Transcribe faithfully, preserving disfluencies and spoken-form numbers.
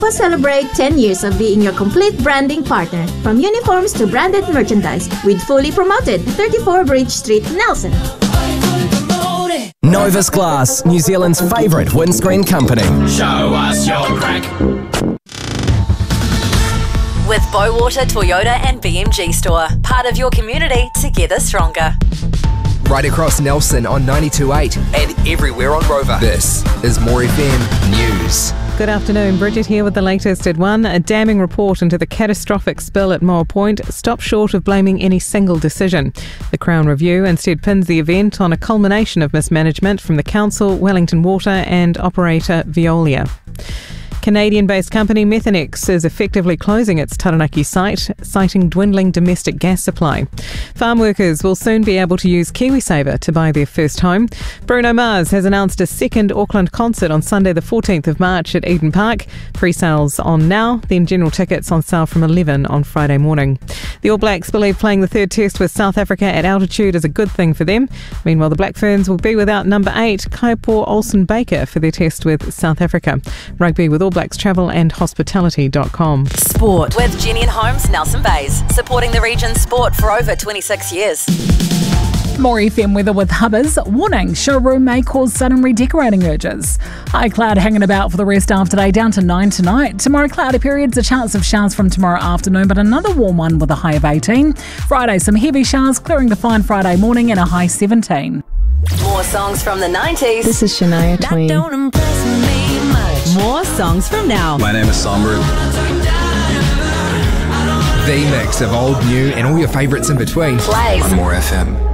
We'll celebrate ten years of being your complete branding partner, from uniforms to branded merchandise, with fully promoted thirty-four Bridge Street, Nelson. Novus Glass, New Zealand's favourite windscreen company. Show us your crack. With Bowater, Toyota and B M G Store. Part of your community, together stronger. Right across Nelson on ninety-two point eight and everywhere on Rover. This is More F M News. Good afternoon, Bridget here with the latest at one. A damning report into the catastrophic spill at Moa Point stops short of blaming any single decision. The Crown Review instead pins the event on a culmination of mismanagement from the Council, Wellington Water and operator Veolia. Canadian-based company Methanex is effectively closing its Taranaki site, citing dwindling domestic gas supply. Farm workers will soon be able to use KiwiSaver to buy their first home. Bruno Mars has announced a second Auckland concert on Sunday the fourteenth of March at Eden Park. Pre-sales on now, then general tickets on sale from eleven on Friday morning. The All Blacks believe playing the third test with South Africa at altitude is a good thing for them. Meanwhile, the Black Ferns will be without number eight, Kaipo Olsen-Baker, for their test with South Africa. Rugby with All Blacks Travel and Hospitality dot com. Sport with Jenny and Holmes, Nelson Bays, supporting the region's sport for over twenty-six years. More F M weather with Hubbers. Warning, showroom may cause sudden redecorating urges. High cloud hanging about for the rest of today, down to nine tonight. Tomorrow, cloudy periods, a chance of showers from tomorrow afternoon, but another warm one with a high of eighteen. Friday, some heavy showers, clearing to fine Friday morning and a high seventeen. More songs from the nineties. This is Shania Twain. That don't impress me much. More songs from now. My name is Sombra. The mix of old, new and all your favourites in between. Plays On More F M.